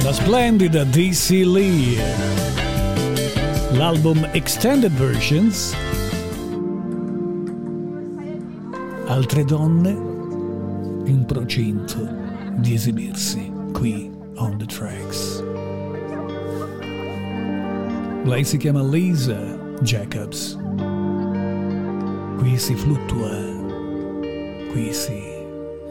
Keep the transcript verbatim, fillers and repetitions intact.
La splendida D C Lee. L'album Extended Versions. Altre donne in procinto di esibirsi qui on the tracks. Lei si chiama Lisa Jacobs. Qui si fluttua, qui si